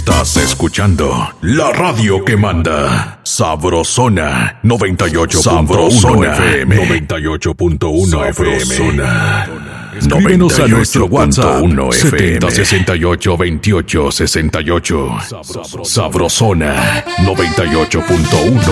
Estás escuchando la radio que manda. Sabrosona 98. Sabrosona FM 98.1 FM. Escríbenos a nuestro WhatsApp 70682868. Sabrosona 98.1